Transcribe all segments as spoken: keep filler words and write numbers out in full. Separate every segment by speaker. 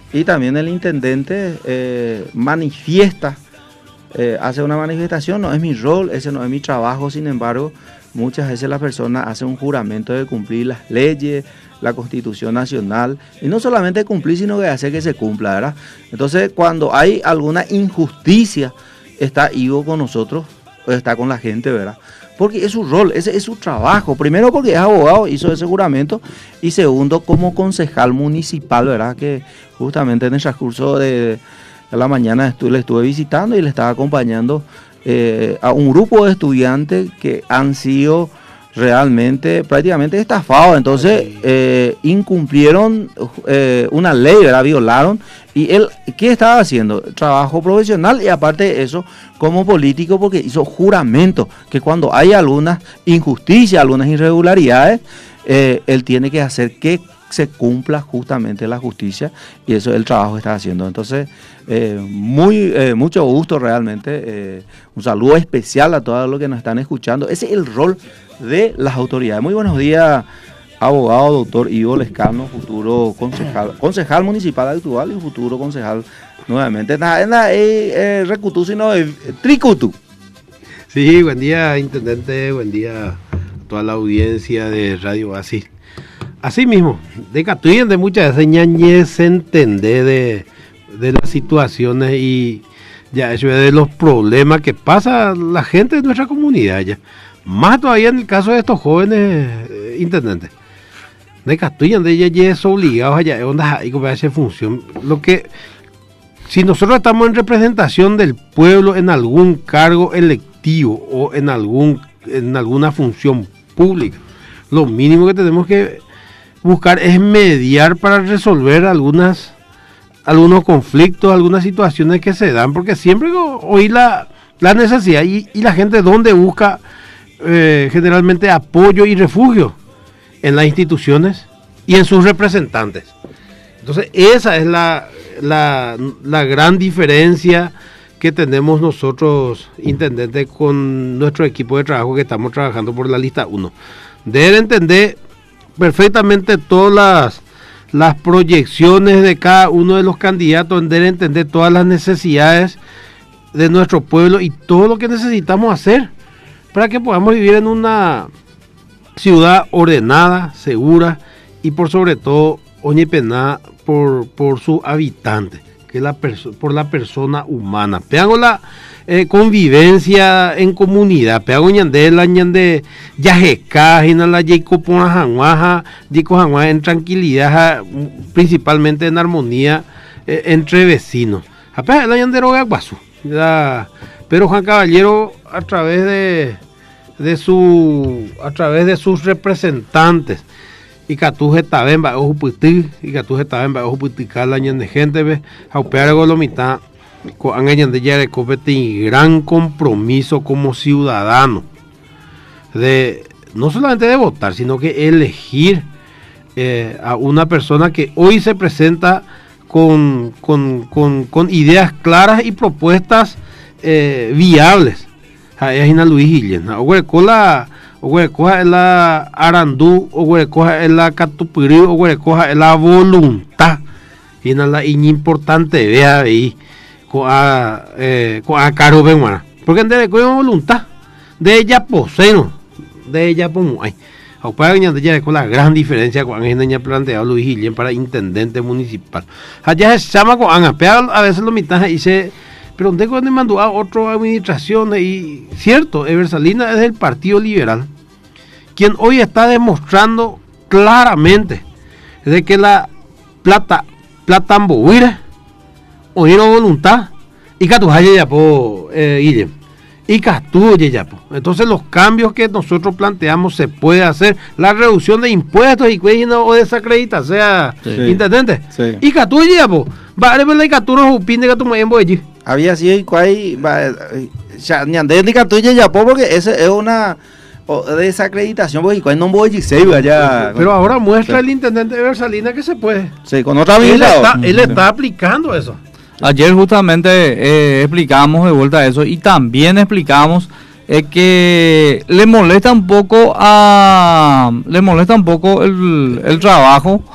Speaker 1: y también el intendente eh, manifiesta, eh, hace una manifestación, no es mi rol, ese no es mi trabajo, sin embargo, muchas veces la persona hace un juramento de cumplir las leyes, la Constitución Nacional, y no solamente cumplir, sino que hacer que se cumpla, ¿verdad? Entonces, cuando hay alguna injusticia, está Ivo con nosotros, está con la gente, ¿verdad? Porque es su rol, ese es su trabajo. Primero porque es abogado, hizo ese juramento, y segundo como concejal municipal, ¿verdad? Que justamente en el transcurso de, de la mañana estuve, le estuve visitando y le estaba acompañando eh, a un grupo de estudiantes que han sido realmente prácticamente estafados. Entonces eh, incumplieron eh, una ley, ¿verdad? Violaron. Y él, ¿qué estaba haciendo? Trabajo profesional, y aparte de eso, como político, porque hizo juramento que cuando hay algunas injusticias, algunas irregularidades, eh, él tiene que hacer que se cumpla justamente la justicia, y eso es el trabajo que está haciendo. Entonces, eh, muy eh, mucho gusto realmente, eh, un saludo especial a todos los que nos están escuchando. Ese es el rol de las autoridades. Muy buenos días, abogado doctor Ivo Lescano, futuro concejal, concejal municipal actual y futuro concejal nuevamente. Eh, Recutú, sino eh, Tricutú.
Speaker 2: Sí, buen día, intendente, buen día a toda la audiencia de Radio Oasis. Así mismo, de Catuyen, de muchas veces ñañez entender de, de las situaciones y ya eso de los problemas que pasa la gente de nuestra comunidad ya. Más todavía en el caso de estos jóvenes eh, intendentes. De Catuyen, de ñañez obligados allá, onda ahí como hace función. Lo que, si nosotros estamos en representación del pueblo en algún cargo electivo o en algún en alguna función pública, lo mínimo que tenemos que buscar es mediar para resolver algunas algunos conflictos, algunas situaciones que se dan, porque siempre oír la, la necesidad y, y la gente donde busca eh, generalmente apoyo y refugio en las instituciones y en sus representantes. Entonces esa es la, la, la gran diferencia que tenemos nosotros, intendentes, con nuestro equipo de trabajo que estamos trabajando por la lista uno. Deben entender perfectamente todas las, las proyecciones de cada uno de los candidatos, deben entender todas las necesidades de nuestro pueblo y todo lo que necesitamos hacer para que podamos vivir en una ciudad ordenada, segura y por sobre todo oñepenada por, por sus habitantes, que la perso- por la persona humana. Peago la eh, convivencia en comunidad, peago ñande la ñande yajeca, jina la yeco pona janguaja, yeco janguaja en tranquilidad, principalmente en armonía eh, entre vecinos. Apenas la ñande roga guasu. Pero Juan Caballero a través de de su a través de sus representantes y catuje taben ba ojo puti y catuje taben ba ojo puti kala ñande gente ve aupear golomita con ñande ya de copete gran compromiso como ciudadano de no solamente de votar, sino que elegir eh, a una persona que hoy se presenta con con, con, con ideas claras y propuestas eh, viables. Ahí es Luis Guillén. Oguecola, Oguecoja es la arandú, Oguecoja es la catupiri, Oguecoja es la voluntad. Y no la importante vea ahí con a eh, con a caro benguana. Porque en de voluntad de ella poseno, de ella como hay. Aupaña de ya con la gran diferencia con Angenia planteado Luis Guillén para intendente municipal. Allá se llama con Angapea, a veces lo mitad y se pero donde cuando mandó a otra administración y cierto, Eversalina es del Partido Liberal, quien hoy está demostrando claramente de que la plata, plata ambohuire, oír voluntad, y catujaye ya po eh, Guillem, y catuye ya po. Entonces los cambios que nosotros planteamos se puede hacer, la reducción de impuestos y cuello o desacredita, sea sí, intendente, sí. Y catuye ya po, vale ver la caturo upinde que tu en boye.
Speaker 1: Había sido y cuál ya ñande ni catuye ya po porque ese es una desacreditación porque cuál no voy a allá.
Speaker 2: Pero ahora muestra sí. El intendente de Versalina que se puede.
Speaker 1: Sí, con otra
Speaker 2: él está, él está aplicando eso.
Speaker 3: Ayer justamente eh, explicamos de vuelta eso y también explicamos eh, que le molesta un poco a le molesta un poco el, el trabajo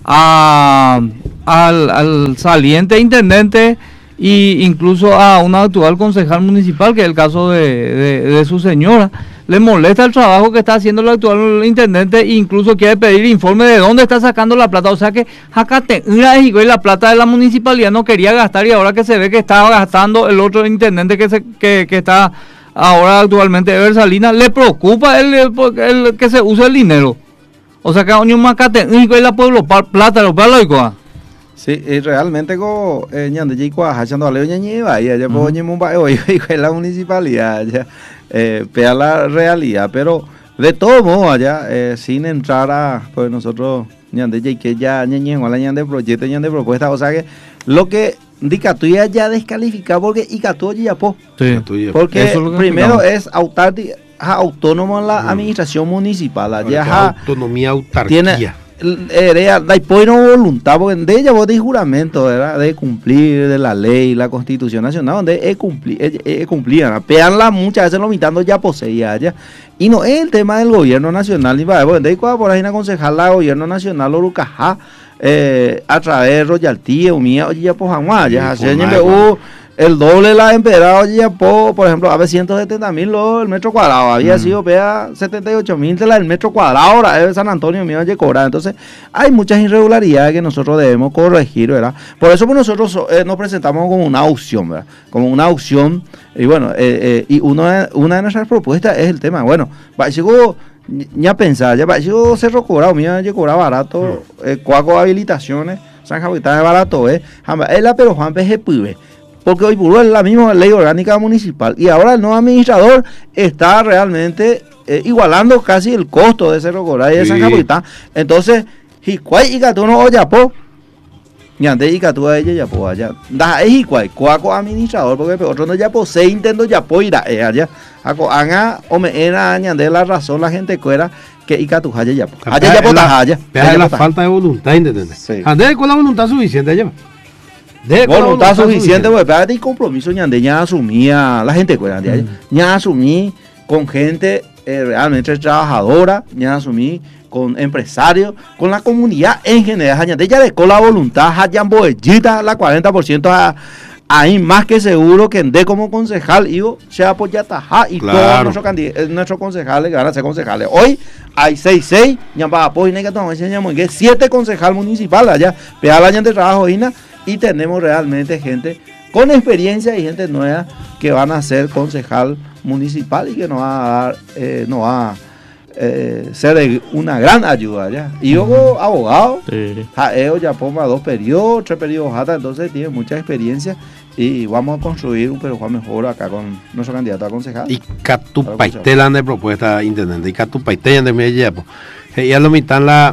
Speaker 3: a, al, al saliente intendente e incluso a una actual concejal municipal, que es el caso de, de, de su señora. Le molesta el trabajo que está haciendo el actual intendente e incluso quiere pedir informe de dónde está sacando la plata. O sea que acá te la plata de la municipalidad no quería gastar, y ahora que se ve que estaba gastando el otro intendente que se que, que está ahora actualmente Ever Salinas, le preocupa el, el, el que se use el dinero. O sea que a un macate y la pueblo plata lo palo y coa.
Speaker 1: Sí, y realmente co ñande ji kwa hachando leo ñañi va y ya po ñi ba hoy la municipalidad ya eh pea la realidad, pero de todo modo allá eh, sin entrar a pues nosotros ñande ji que ya ñañi o la ñande proyecto ñande propuesta, o sea que lo que Dicatuya ya descalificado porque Icatuya ya po.
Speaker 3: Sí.
Speaker 1: Porque es primero es autarquía, autónomo en la mm. administración municipal, allá
Speaker 2: autonomía, autarquía. Tiene
Speaker 1: Era, da no voluntad, porque de ella vos de juramento, era de cumplir de la ley, la constitución nacional, donde es cumplir, es, es cumplir, peanla muchas veces lo mitando ya poseía ya, y no es el tema del gobierno nacional, ni para porque de por ahí aconsejar al gobierno nacional Orucajá, eh, a través de royalty, umía, oye ya pues jamás, ya hace el doble de la empedrada, ya po, por ejemplo, a ver ciento setenta mil el metro cuadrado, había mm. sido pea setenta y ocho mil de la del metro cuadrado, ahora es San Antonio mío de cobrar. Entonces hay muchas irregularidades que nosotros debemos corregir, ¿verdad? Por eso pues, nosotros eh, nos presentamos como una opción, ¿verdad? Como una opción, y bueno, eh, eh, y uno, una de nuestras propuestas es el tema, bueno, va, sigo ya pensar, ya va, sigo cerro cobrado, mío ya cobrar barato, mm. eh, cuaco habilitaciones, San Javier barato, eh, es la pero Juan P G Pibe. Porque hoy por hoy es la misma ley orgánica municipal y ahora el nuevo administrador está realmente eh, igualando casi el costo de Cerro Coray y de San Capitán. Entonces, Hicuay y Catú no oyapo, y antes y Catú a ella ya po allá. Da es Hicuay, cuaco administrador, porque otro no ya posee intento ya po ir a allá. Aco anga o me era añadir la razón la gente cuera que y Catú allá ya po. Allá ya po ta allá.
Speaker 2: Pero la falta de voluntad, ¿entendés? Sí. Antes con la voluntad suficiente allá.
Speaker 1: De voluntad suficiente, pues, espérate, y compromiso ñande ya asumía la gente pues, mm. ya asumí con gente eh, realmente trabajadora, ya asumí con empresarios, con la comunidad en general, ñande ya de con la voluntad, ya boellita la cuarenta por ciento a, ahí más que seguro que ande como concejal, y se apoya tajá y claro. Todos nuestros candidatos, nuestros concejales que van a ser concejales. Hoy hay seis, seis, ya para apoyar que tomamos siete concejal municipal allá, pegar la gente de trabajo ina. Y tenemos realmente gente con experiencia y gente nueva que van a ser concejal municipal y que nos va a dar, eh, nos va a eh, ser de una gran ayuda ya. Y yo como abogado, sí. Jaeo ya ponga dos periodos, tres periodos jata, entonces tiene mucha experiencia y vamos a construir un Perú mejor acá con nuestro candidato a concejal.
Speaker 2: Y Catupaitelan de propuesta intendente, y Catupaitelan de Mellapo. Ya lo mitan la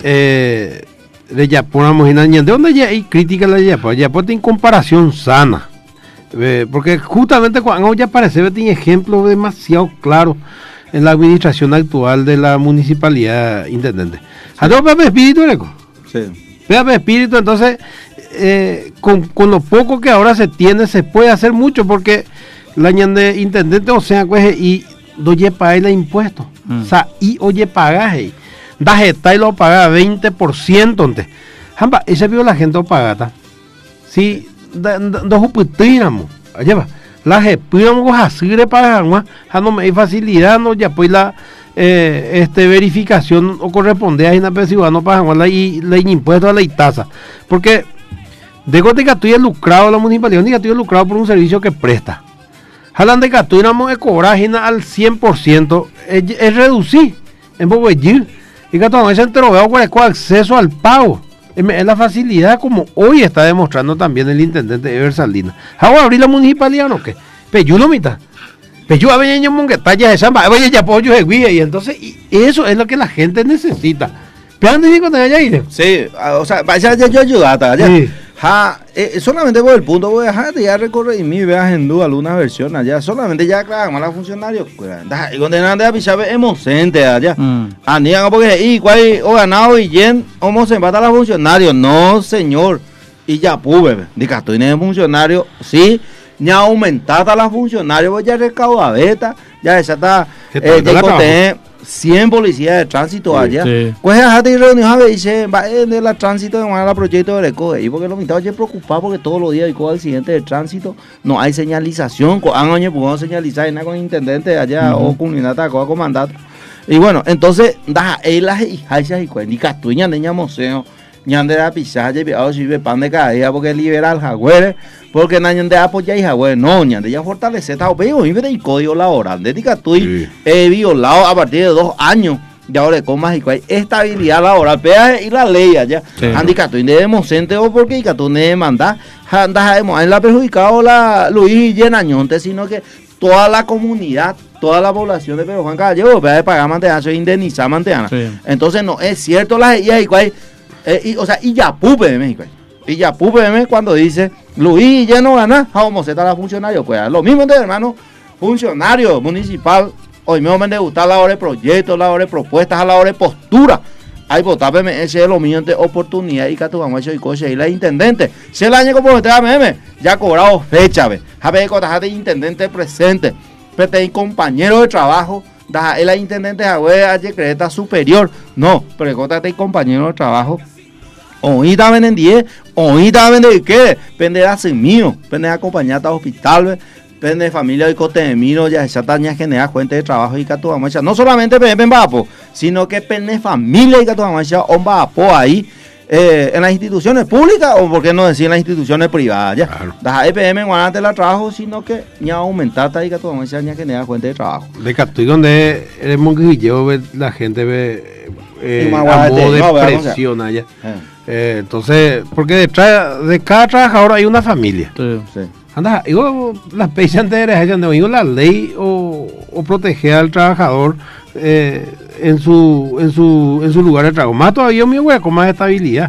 Speaker 2: eh, de Yapo, ¿de dónde ya hay crítica la Yapo? Yapo tiene comparación sana. Eh, porque justamente cuando ya parece que tiene ejemplos demasiado claros en la administración actual de la municipalidad intendente. ¿A todo Pepe Espíritu, Leco?
Speaker 1: Sí.
Speaker 2: Pepe Espíritu, entonces, eh, con, con lo poco que ahora se tiene, se puede hacer mucho, porque la ñande intendente, o sea, pues, y doye pagar el impuesto. Mm. O sea, y oye pagaje. Da jeta y lo paga veinte por ciento. Entonces, jamba, ese vio la gente pagata. Si, dos uputínamos, allá va. La gestión así de pagar, no me hay facilidad, no ya pues la eh, este verificación o corresponde a una persona no pagan la y la impuesto a la tasa, porque de que estoy lucrado la municipalidad, que estoy lucrado por un servicio que presta. Jalan de que estoy de cobrar al cien por ciento, es, es reducir en Bogotá y que todo ese entero veo con acceso al pago. Es la facilidad como hoy está demostrando también el intendente Ever Salinas. ¿Hago abrir la municipalidad o no qué? Pero lo mitad. Pero yo a ver en monquetalla de samba, oye ya pollo de guía y entonces y eso es lo que la gente necesita. ¿Pero dónde digo allá ir?
Speaker 1: Sí, o sea, vaya yo ayudar allá. Sí. Ja, eh, solamente por el punto voy a dejar de ya recorrer y mi veas en duda alguna versión allá, solamente ya claro, más funcionarios y cuando de avisar emocente allá anigan porque y cuál o ganado y yen cómo se empata a los funcionarios, no señor, y ya pude de que estoy en funcionario sí ya aumentada la funcionarios ya recauda beta ya esa está eh, cien policías de tránsito
Speaker 3: Sí,
Speaker 1: allá.
Speaker 3: sí.
Speaker 1: Pues ya te reunión a ver, dice, va en el tránsito de la proyecto de recoge. Y porque los invitados ya preocupados porque todos los días hay cosas accidentes de tránsito, no hay señalización, han años pudieron señalizar en con el intendente allá
Speaker 3: Ujú.
Speaker 1: o comunidad de cosa comandato. Y bueno, entonces, da, él las hijas y cuenta, y catuña de ñamoseo. Ñande da pisaje, piado si ve pan de cada día porque libera al jagüere, porque nañan de apoyar y jagüere, no, ñande ya fortalece, está veo, y ve el código laboral, de tica tú
Speaker 2: Sí.
Speaker 1: he violado a partir de dos años, de ahora de comas y cual, estabilidad laboral, peaje y la ley allá,
Speaker 3: Sí.
Speaker 1: andi tú de democente o porque tú ne demanda, anda en la perjudicado la Luis y Llenañonte, sino que toda la comunidad, toda la población de Pedro Juan Caballero, de pagar manteana, soy indemnizar manteana.
Speaker 3: Sí.
Speaker 1: Entonces no es cierto las y y cual, eh, y, o sea, y ya pupe de México. Y ya pupe de México cuando dice Luis ya no gana, vamos a la funcionario, pues lo mismo de hermano, funcionario municipal, hoy me van a gustar la hora de proyectos, la hora de propuestas, a la hora de postura. Hay votar P M S, lo mío de oportunidad y que tu vamos a y cosas y la intendente. Si el año como a meme, ya ha cobrado fecha, ve. A ver, cosas de intendente presente, pero hay compañero de trabajo. Da el intendente a secreta superior. No, pero contate compañero de trabajo. Ahorita venden diez, ahorita venden qué, pende de hace mío, pende de acompañar a hospital, pende de familia y cote de mino, ya esa taña genera fuente de trabajo y catu amacha. No solamente pende vapo, sino que pende familia y catu amacha, on vapo ahí. Eh, en las instituciones públicas o por qué no decir en las instituciones privadas ya.
Speaker 2: Claro.
Speaker 1: Da E P M en guanate la trabajo, sino que ya aumentar ta y catu amacha ya genera fuente de trabajo.
Speaker 2: De Catuy, donde el monguillo ve la gente ve eh,
Speaker 1: Y
Speaker 2: a
Speaker 1: Maguadete,
Speaker 2: modo de
Speaker 1: no, ¿verdad?
Speaker 2: presión allá.
Speaker 1: Eh,
Speaker 2: Eh, entonces, porque detrás de cada trabajador hay una familia.
Speaker 3: Sí.
Speaker 1: sí.
Speaker 2: Anda, digo, las peinas de digo, la ley o, o proteger al trabajador eh, en su en su en su lugar de trabajo. Más todavía mi hueco, más estabilidad.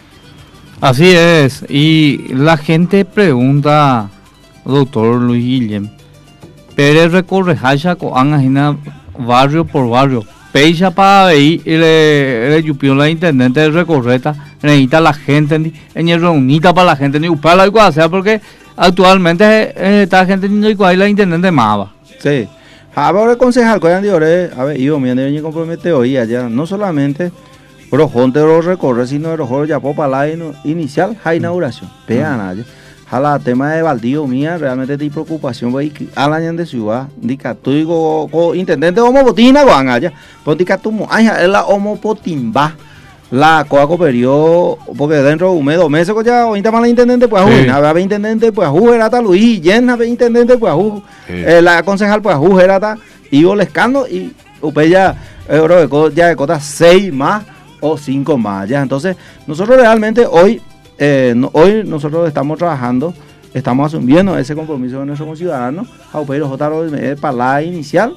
Speaker 3: Así es, y la gente pregunta, doctor Luis Guillem, Pérez recorre Hacha con Angina barrio por barrio, Peixa para ahí y le, le yupió la intendente de recorreta, necesita la gente, ni en el reunita para la gente, ni para la igual, sea porque actualmente eh, esta gente ni igual la intendente mava.
Speaker 1: Sí. A ver, concejal, que de ore, a ver, yo me ando compromete hoy allá, no solamente pero jonte lo recorre, sino de los ya para la ino- inicial, la inauguración. Vean allá. A la tema de baldío mía, realmente de preocupación, voy a la de ciudad, dica tú digo, co- intendente homo botina, van allá, pues dica tú, ay, es la homo potimba. La coaco periodo, porque dentro de un mes, dos meses, pues ya, ahorita más la intendente, pues,
Speaker 3: Sí.
Speaker 1: sí. A intendente, pues, a era ta Luis, llena de intendente, pues, a
Speaker 2: Sí.
Speaker 1: eh, la concejal, pues, a era ta, y Olescando, y usted ya, eh, bro, de co- ya de cota seis más o cinco más, ya. Entonces, nosotros realmente hoy, eh, no- hoy nosotros estamos trabajando, estamos asumiendo ese compromiso de nuestros ciudadanos, a Upeiro J. para la inicial,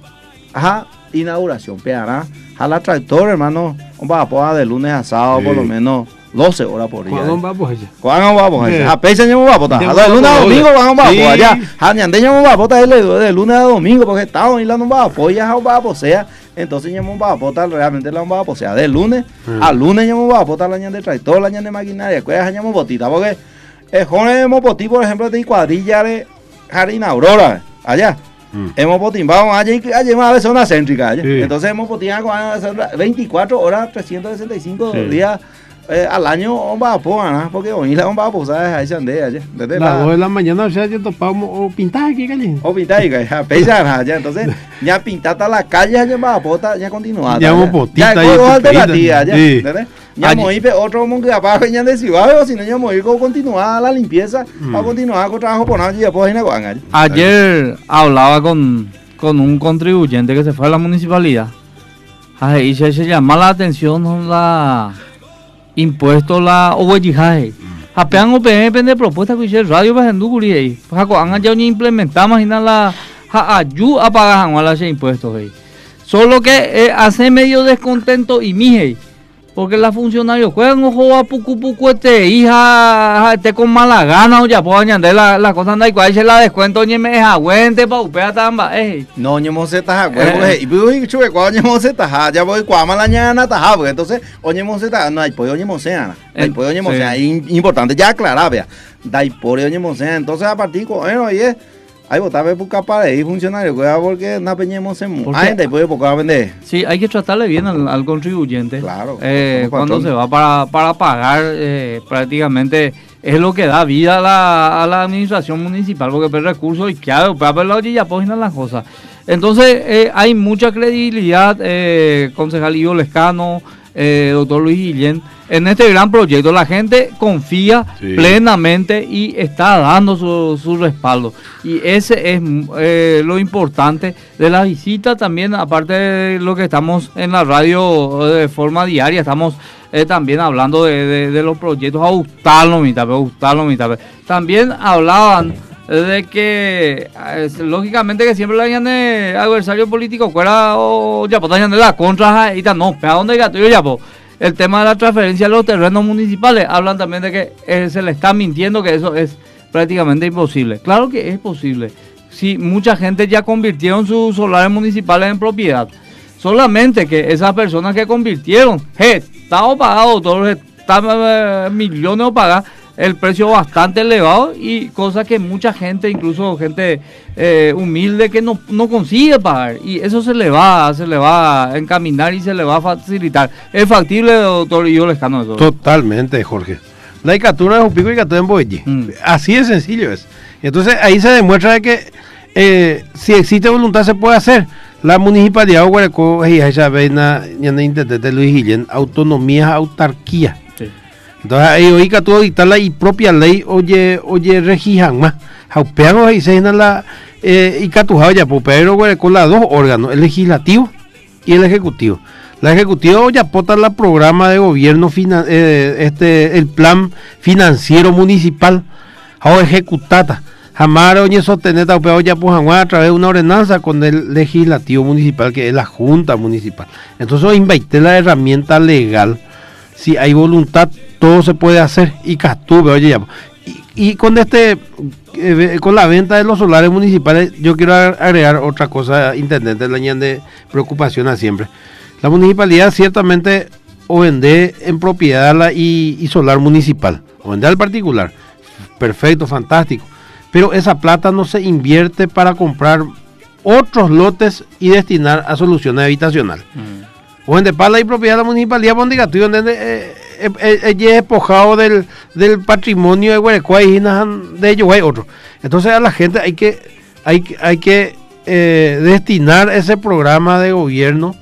Speaker 1: ajá, inauguración, pegará a la tractor, hermano, vamos a poner de lunes a sábado
Speaker 2: Sí.
Speaker 1: por lo menos doce horas por día.
Speaker 2: ¿Cuándo vamos allá?
Speaker 1: ¿Cuándo vamos a
Speaker 2: Sí.
Speaker 1: hacer? A Peisa ya vamos a botar.
Speaker 2: Ya
Speaker 1: A de lunes a
Speaker 2: vamos a
Speaker 1: domingo
Speaker 2: botar.
Speaker 1: vamos a
Speaker 2: Sí.
Speaker 1: botar allá. A Ñandeña vamos a botar de, de lunes a domingo porque estamos y la no va a apoyar, vamos a poseer. Entonces ya vamos a botar, realmente la vamos a poseer. De lunes
Speaker 2: Mm.
Speaker 1: a lunes ya vamos a botar la ñan de tractor, la ñan de maquinaria, que es ñan botita. Porque el joven hemos botí, por ejemplo, de cuadrilla de Jarina Aurora, allá.
Speaker 2: Mm.
Speaker 1: Hemos potimbado allá y allá más a veces una céntrica allá.
Speaker 2: Sí.
Speaker 1: Entonces hemos potimbado con veinticuatro horas, trescientos sesenta y cinco
Speaker 2: Sí.
Speaker 1: días eh, al año, vamos a poner, porque hoy la vamos a posar ahí se ande allá. Desde
Speaker 2: Las dos
Speaker 1: la
Speaker 2: de la mañana, o sea, yo topamos o pintar aquí, calle.
Speaker 1: o pintar y ya pesar allá. Entonces, ya pintar hasta la calle, ya va a potar, ya continúa.
Speaker 2: Ya vamos potita
Speaker 1: ya
Speaker 2: y
Speaker 1: hay dos
Speaker 2: pepita.
Speaker 1: alternativas, ya.
Speaker 2: Sí.
Speaker 1: ¿Entendés? Ya
Speaker 3: Allí-
Speaker 1: vamos a ir pe- otro monte de abajo, ya de ciudad, o si no, ya vamos a ir con continuar la limpieza,
Speaker 2: Mm.
Speaker 1: a continuar con trabajo por nada, y después ir a Guanga.
Speaker 3: Ayer hablaba con, con un contribuyente que se fue a la municipalidad. Ay, y se, se llama la atención la impuesto la ovejijaje. Apean O P M de propuesta que hice radio para Hendukuri ahí. Jaco han ya ni implementar más la ja ayuda a pagar a ese impuestos ahí. Solo que eh, hace medio descontento y mije. Porque la funcionarios juegan ojo a pucu pucu este hija este con mala gana o ya puedo añadir la, la cosa anda igual se la descuento ni me aguante pa upea tamba eh
Speaker 1: No, ñemo se taja,
Speaker 3: Eh.
Speaker 1: güey, y pues chuve cuando ñemo se taja, ya voy cuama la ñana taja, porque entonces oñemo se taja, no hay pollo ñemo sea, no hay
Speaker 3: Eh,
Speaker 1: pollo ñemo
Speaker 3: sí.
Speaker 1: sea, im- importante ya aclarar, vea, da y pollo ñemo sea, entonces a partir con bueno, oye, Hay votar por capaz de funcionario, porque no peñemos en mucha gente puede poco vender.
Speaker 3: Sí, hay que tratarle bien al, al contribuyente.
Speaker 1: Claro.
Speaker 3: Eh, cuando se va para, para pagar, eh, prácticamente es lo que da vida a la, a la administración municipal, porque per recursos y claro, para ver la ya pues las cosas. Entonces, eh, hay mucha credibilidad, eh, concejal Ivo Lescano, eh, doctor Luis Guillén, en este gran proyecto. La gente confía sí. plenamente y está dando su, su respaldo. Y ese es eh, lo importante de la visita también, aparte de lo que estamos en la radio de forma diaria, estamos eh, también hablando de, de, de los proyectos a gustarlo, mitad, a gustarlo, mitad. También hablaban de que es, lógicamente que siempre le hayan de adversario político fuera o ya pues de la contra y tal, no, pero a dónde gato yo ya pues el tema de la transferencia de los terrenos municipales, hablan también de que eh, se le está mintiendo, que eso es prácticamente imposible. Claro que es posible, si mucha gente ya convirtieron sus solares municipales en propiedad, solamente que esas personas que convirtieron, hey, estamos pagados todos, están eh, millones de pagados, el precio bastante elevado y cosas que mucha gente, incluso gente eh, humilde, que no, no consigue pagar, y eso se le va se le va a encaminar y se le va a facilitar. ¿Es factible, doctor Ivo Lescano, eso?
Speaker 2: Totalmente, Jorge. La icatura es un pico y icatura en Boyí. Mm. Así de sencillo es. Entonces ahí se demuestra que eh, si existe voluntad se puede hacer. La municipalidad de Guareco y esa vena de Luis Guillén, autonomía, autarquía. Entonces ahí hoy que tú dictar la propia ley oye oye regijan más jaupeago y se la eh, y catujado ya pero con los dos órganos, el legislativo y el ejecutivo. La ejecutiva ya pota la programa de gobierno finan, eh, este el plan financiero municipal o ejecutata. Jamás oye sostener jaupeago ya pues a través de una ordenanza con el legislativo municipal que es la junta municipal. Entonces hoy invité la herramienta legal. Si hay voluntad, todo se puede hacer y castuve, oye ya. Y, y con este, eh, con la venta de los solares municipales, yo quiero agregar otra cosa, intendente, la de preocupación a siempre. La municipalidad ciertamente o vende en propiedad la, y, y solar municipal, o vende al particular, perfecto, fantástico. Pero esa plata no se invierte para comprar otros lotes y destinar a soluciones habitacionales. Mm. O en de pala y propiedad de la municipalidad, donde eh, eh, eh, es despojado del, del patrimonio de Guarecuay y de ellos hay otro. Entonces a la gente hay que hay, hay que eh, destinar ese programa de gobierno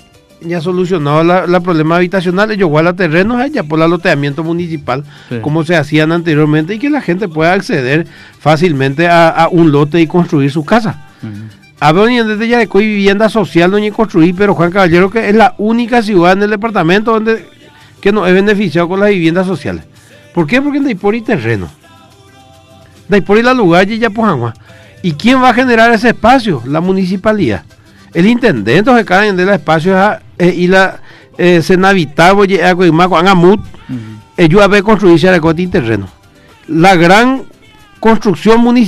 Speaker 2: ya solucionado la, la problema habitacional, ellos igual a terrenos allá por el loteamiento municipal, sí. como se hacían anteriormente, y que la gente pueda acceder fácilmente a, a un lote y construir su casa. Uh-huh. A ver, desde ya de vivienda social no hay construir, pero Juan Caballero que es la única ciudad en el departamento donde que no es beneficiado con las viviendas sociales. ¿Por qué? Porque no hay por ahí terreno. No hay por ahí la lugar y ya pues agua. ¿Y quién va a generar ese espacio? La municipalidad. El intendente se cae de los espacios eh, y la eh, senavitabo y Angamut, ellos a ver construirse a la terreno. La gran construcción municipal